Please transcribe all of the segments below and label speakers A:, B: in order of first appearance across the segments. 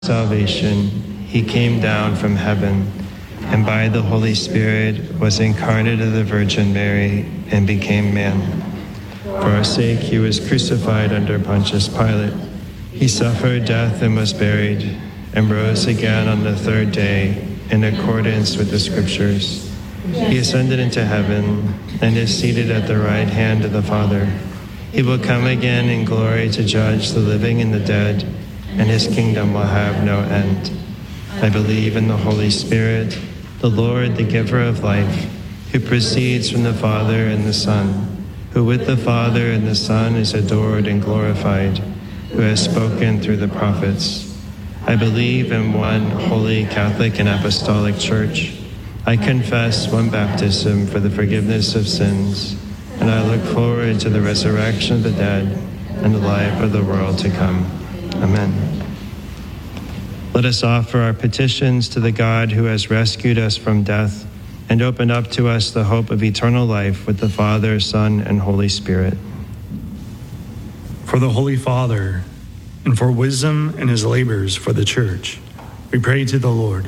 A: salvation, he came down from heaven, and by the Holy Spirit was incarnate of the Virgin Mary and became man. For our sake he was crucified under Pontius Pilate. He suffered death and was buried, and rose again on the third day in accordance with the Scriptures. He ascended into heaven and is seated at the right hand of the Father. He will come again in glory to judge the living and the dead, and his kingdom will have no end. I believe in the Holy Spirit, the Lord, the giver of life, who proceeds from the Father and the Son, who with the Father and the Son is adored and glorified, who has spoken through the prophets. I believe in one holy Catholic and Apostolic Church. I confess one baptism for the forgiveness of sins, and I look forward to the resurrection of the dead and the life of the world to come. Amen. Let us offer our petitions to the God who has rescued us from death and opened up to us the hope of eternal life with the Father, Son, and Holy Spirit.
B: For the Holy Father, and for wisdom in his labors for the Church, we pray to the Lord.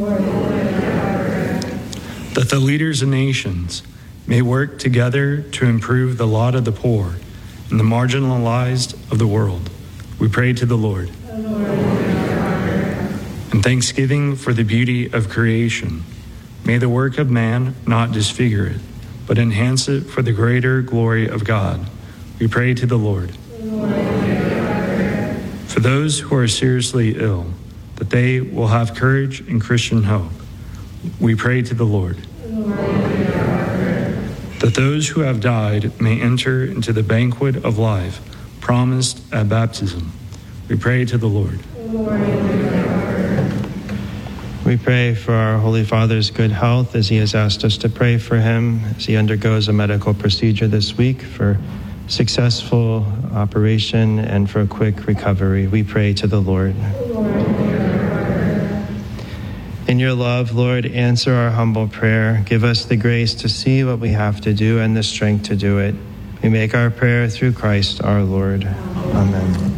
B: That the leaders of nations may work together to improve the lot of the poor and the marginalized of the world, we pray to the Lord. In thanksgiving for the beauty of creation, may the work of man not disfigure it, but enhance it for the greater glory of God, we pray to the Lord. For those who are seriously ill, that they will have courage and Christian hope, we pray to the Lord. That those who have died may enter into the banquet of life promised at baptism, we pray to the Lord.
A: We pray for our Holy Father's good health as he has asked us to pray for him as he undergoes a medical procedure this week for successful operation and for a quick recovery. We pray to the Lord. In your love, Lord, answer our humble prayer. Give us the grace to see what we have to do and the strength to do it. We make our prayer through Christ our Lord. Amen.